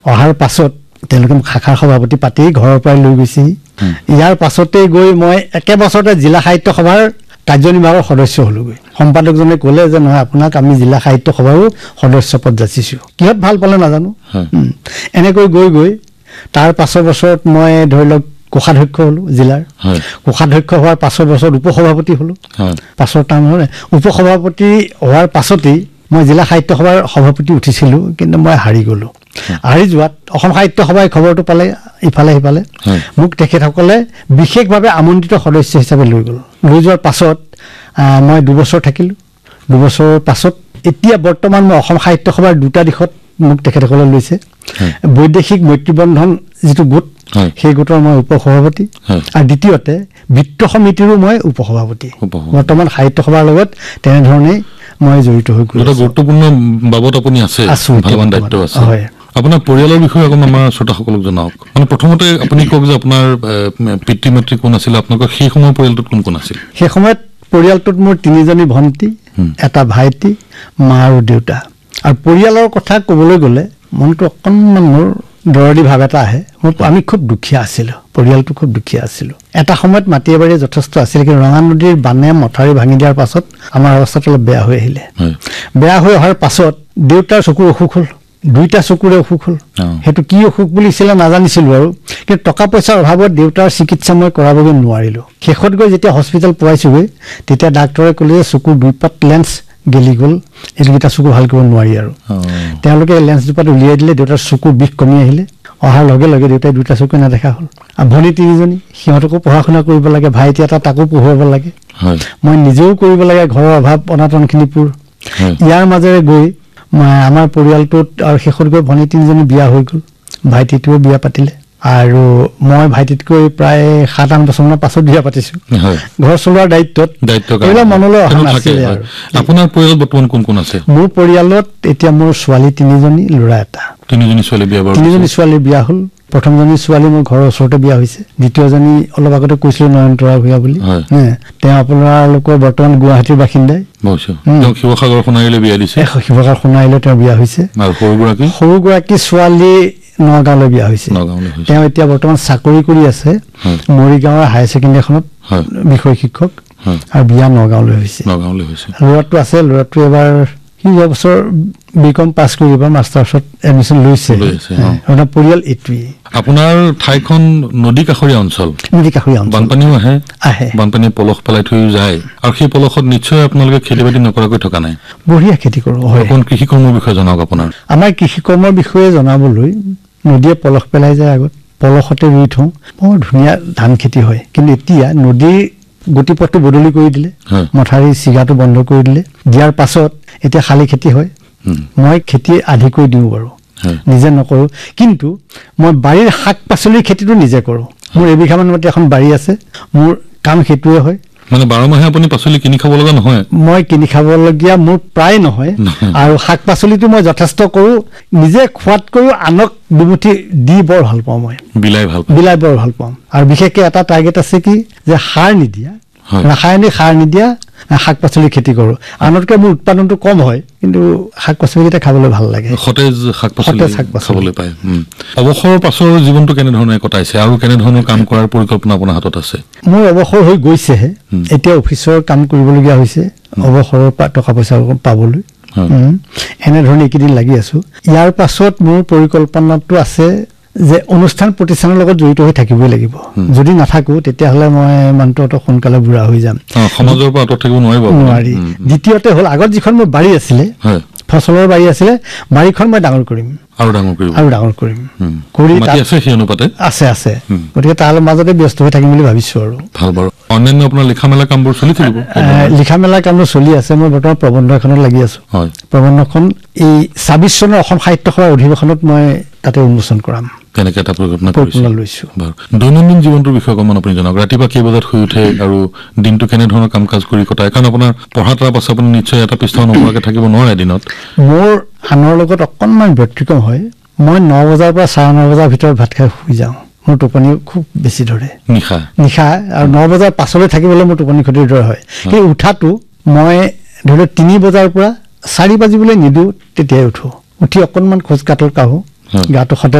অহাৰ পাছত তেওঁলোকে শাখাৰ সভাপতি পাতি ঘৰৰ পৰাই লৈ গৈছে। ইয়াৰ পাছতেই গৈ মই একে বছৰতে জিলা সাহিত্য সভাৰ কাৰ্যনিৰ্বাহকৰ সদস্য হ'লোগৈ। সম্পাদকজনে ক'লে যে নহয় আপোনাক আমি জিলা সাহিত্য সভাৰো সদস্য পদ যাচিছোঁ। কিহত ভাল পালে নাজানো। এনেকৈ গৈ তাৰ পাছৰ বছৰত মই ধৰি লওক কোষাধ্যক্ষ হ'লো জিলাৰ। কোষাধ্যক্ষ হোৱাৰ পাছৰ বছৰত উপসভাপতি হ'লো। পাছৰ টাইম উপসভাপতি হোৱাৰ পাছতেই মই জিলা সাহিত্য সভাৰ সভাপতি উঠিছিলোঁ, কিন্তু মই হাৰি গ'লো। হাৰি যোৱাত অসম সাহিত্য সভাই খবৰটো পালে ইফালে সিফালে মোক তেখেতসকলে বিশেষভাৱে আমন্ত্ৰিত সদস্য হিচাপে লৈ গ'ল। লৈ যোৱাৰ পাছত মই 2 বছৰ থাকিলোঁ। 2 বছৰৰ পাছত এতিয়া বৰ্তমান মই অসম সাহিত্য সভাৰ 2টা দিশত মোক তেখেতসকলে লৈছে। বৈদেশিক মৈত্ৰীবন্ধন যিটো গোট, সেই গোটৰ মই উপসভাপতি, আৰু দ্বিতীয়তে বিত্ত সমিতিৰো মই উপসভাপতি। বৰ্তমান সাহিত্য সভাৰ লগত তেনেধৰণেই মই জড়িত হৈ গ'লো। এটা গুৰুত্বপূৰ্ণ বাবদ আপুনি আছে, ভালমান দায়িত্ব আছে। আপোনাৰ পৰিয়ালৰ বিষয়ে অকণ আমাৰ শ্ৰোতাসকলক জনাওক। মানে প্ৰথমতে আপুনি কওক যে আপোনাৰ পিতৃ মাতৃ কোন আছিল, আপোনালোকৰ সেই সময়ৰ পৰিয়ালটোত কোন কোন আছিল? সেই সময়ত পৰিয়ালটোত মোৰ 3জনী ভণ্টি, এটা ভাইটি, মা আৰু দেউতা। আৰু পৰিয়ালৰ কথা ক'বলৈ গ'লে মনটো অকণমান মোৰ দৰদী ভাৱ এটা আহে। আমি খুব দুখীয়া আছিলোঁ, পৰিয়ালটো খুব দুখীয়া আছিলোঁ। এটা সময়ত মাটিয়ে বাৰীয়ে যথেষ্ট আছিল, কিন্তু ৰঙা নদীৰ বানে মথাউৰি ভাঙি দিয়াৰ পাছত আমাৰ অৱস্থাটো অলপ বেয়া হৈ আহিলে। বেয়া হৈ অহাৰ পাছত দেউতাৰ চকুৰ অসুখ হ'ল, 2টা চকুৰে অসুখ হ'ল। সেইটো কি অসুখ বুলিছিলে নাজানিছিলোঁ আৰু, কিন্তু টকা পইচাৰ অভাৱত দেউতাৰ চিকিৎসা মই কৰাবগৈ নোৱাৰিলোঁ। শেষত গৈ যেতিয়া হস্পিটেল পোৱাইছোগৈ, তেতিয়া ডাক্তৰে ক'লে যে চকুৰ 2 পাত লেন্স গেলি গ'ল, এইকেইটা চকু ভাল কৰিব নোৱাৰি আৰু। তেওঁলোকে লেন্স দুপাত উলিয়াই দিলে, দেউতাৰ চকুৰ বিষ কমি আহিলে। অহাৰ লগে লগে দেউতাই 2টা চকু নেদেখা হ'ল। আৰু ভনী 3জনী, সিহঁতকো পঢ়া শুনা কৰিব লাগে, ভাইটি এটা তাকো পঢ়ুৱাব লাগে, মই নিজেও কৰিব লাগে, ঘৰৰ অভাৱ অনাটনখিনি পূৰ। ইয়াৰ মাজেৰে গৈ আমাৰ পৰিয়ালটোত আৰু শেষত গৈ ভনী 3জনী বিয়া হৈ গ'ল, ভাইটিটোও বিয়া পাতিলে। আৰু মই ভাইটিতকৈ প্ৰায় 7-8 বছৰমানৰ পাছত বিয়া পাতিছোঁ। ঘৰ চলোৱাৰ দায়িত্বত মনলৈ অহা নাছিলে। আৰু আপোনাৰ পৰিয়ালত বৰ্তমান কোন কোন আছে? মোৰ পৰিয়ালত এতিয়া মোৰ ছোৱালী 3জনী, ল'ৰা এটা। 3জনী ছোৱালী বিয়া বাৰু? 3জনী ছোৱালী বিয়া হ'ল। প্ৰথমজনী ছোৱালী মোৰ ঘৰৰ ওচৰতে বিয়া হৈছে। দ্বিতীয়জনী অলপ আগতে কৈছিলোঁ নয়নতৰা ভূঞা বুলি, তেওঁ আপোনালোকৰ বৰ্তমান গুৱাহাটীৰ বাসিন্দাই। শিৱসাগৰ সোণাৰীলৈ বিয়া দিছে? শিৱসাগৰ সোণাৰীলৈ তেওঁ বিয়া হৈছে। সৰুগৰাকী ছোৱালী নগাঁৱলৈ বিয়া হৈছে। তেওঁ এতিয়া বৰ্তমান চাকৰি কৰি আছে মৰিগাঁৱৰ হায়াৰ ছেকেণ্ডেৰী এখনত, বিষয় শিক্ষক, আৰু বিয়া নগাঁৱলৈ হৈছে। ল'ৰাটো আছে, ল'ৰাটো এবাৰ যোৱা বছৰ BCom পাছ কৰি এবাৰ মাষ্টাৰ্ছত এডমিশ্যন লৈছে। আপোনাৰ পৰিয়াল এইটোৱেই। আপোনাৰ ঠাইখন নদী কাষৰীয়া অঞ্চল? নদী কাষৰীয়া অঞ্চল। বানপানীও আহে, বানপানীয়ে পলস পেলাই থৈ যায়, আৰু সেই পলসত নিশ্চয় আপোনালোকে খেতি বাতি নকৰাকৈ থকা নাই? বঢ়িয়া খেতি কৰোঁ। অকণ কৃষি কৰ্মৰ বিষয়ে জনাওক। আপোনাৰ আমাৰ কৃষি কৰ্মৰ বিষয়ে জনাবলৈ, নদীয়ে পলস পেলাই যায় আগত, পলসতে ৰুই থওঁ, বৰ ধুনীয়া ধান খেতি হয়। কিন্তু এতিয়া নদীৰ গতিপথটো বদলি কৰি দিলে, মথাউৰি চিগাটো বন্ধ কৰি দিলে। দিয়াৰ পাছত এতিয়া শালি খেতি হয়। মই খেতি আধি কৰি দিওঁ বাৰু, নিজে নকৰোঁ, কিন্তু মই বাৰীৰ শাক পাচলিৰ খেতিটো নিজে কৰোঁ। মোৰ 1 বিঘামান মাটি এখন বাৰী আছে, মোৰ কাম সেইটোৱে হয়। মানে 12 মাহে আপুনি পাচলি কিনি খাব লগা নহয়? মই কিনি খাবলগীয়া মোৰ প্ৰায় নহয়। আৰু শাক পাচলিটো মই যথেষ্ট কৰোঁ, নিজে খোৱাতকৈও আনক দুমুঠি দি বৰ ভাল পাওঁ। মই বিলাই বৰ ভাল পাওঁ। আৰু বিশেষকৈ এটা টাৰ্গেট আছে কি, যে সাৰ নিদিয়া, ৰাসায়নিক সাৰ নিদিয়া শাক পাচলি খেতি কৰোঁ। আনতকৈ মোৰ উৎপাদনটো কম হয়, কিন্তু শাক পাচলিকেইটা খাবলৈ ভাল লাগে, সতেজ শাক পাচলি খাবলৈ পায়। অৱসৰৰ পাছৰ জীৱনটো কেনেধৰণে কটাইছে, আৰু কেনেধৰণৰ কাম কৰাৰ পৰিকল্পনা আপোনাৰ হাতত আছে? মোৰ অৱসৰ হৈ গৈছেহে, এতিয়া অফিচৰ কাম কৰিবলগীয়া হৈছে অৱসৰৰ পৰা টকা পইচা পাবলৈ। এনেধৰণে এইকেইদিন লাগি আছোঁ। ইয়াৰ পাছত মোৰ পৰিকল্পনাটো আছে যে অনুষ্ঠান প্ৰতিষ্ঠানৰ লগত জড়িত হৈ থাকিবই লাগিব। যদি নাথাকোঁ তেতিয়াহ'লে মই মানুহটো অত সোনকালে বুঢ়া হৈ যাম, সমাজৰ পৰা আঁতৰত থাকিব নোৱাৰি। দ্বিতীয়তে হ'ল, আগত যিখন মোৰ বাৰী আছিলে, ফচলৰ বাৰী আছিলে, বাৰীখন মই ডাঙৰ কৰিম, আৰু ডাঙৰ কৰিম কৰি আছে। গতিকে তাৰ মাজতে ব্যস্ত হৈ থাকিম বুলি ভাবিছোঁ। আৰু ভাল বাৰু। অন্যান্য আপোনাৰ লিখা মেলা কামবোৰ চলি থাকিব? লিখা মেলা কামবোৰ চলি আছে। মই বৰ্তমান প্ৰবন্ধ এখনত লাগি আছোঁ। প্ৰবন্ধখন এই 26 চনৰ অসম সাহিত্য সভাৰ অধিৱেশনত মই তাতে উন্মোচন কৰাম, তেনেকৈ এটা পৰিকল্পনা লৈছোঁ। দৈনন্দিন জীৱনটোৰ বিষয়ে অকণমান আপুনি জনাওক। ৰাতিপুৱা কেই বজাত শুই উঠে আৰু দিনটো কেনেধৰণৰ কাম কাজ কৰি কটায়? কাৰণ আপোনাৰ পঢ়া তাৰ পাছত আপুনি নিশ্চয় এটা পৃষ্ঠা নপঢ়াকৈ থাকিব নোৱাৰে দিনত। মোৰ আনৰ লগত অকণমান ব্যতিক্ৰম হয়। মই 9 বজাৰ পৰা 9:30 বজাৰ ভিতৰত ভাত খাই শুই যাওঁ। মোৰ টোপনি খুব বেছি ধৰে নিশা, আৰু 9 বজাৰ পাছলৈ থাকিবলৈ মোৰ টোপনি ক্ষতিৰ দৰে হয়। সেই উঠাটো মই ধৰি লওক 3 বজাৰ পৰা 4 বাজিবলৈ নিদিওঁ, তেতিয়াই উঠোঁ। উঠি অকণমান খোজ কাঢ়োঁ, হয়। গাটো সতেজ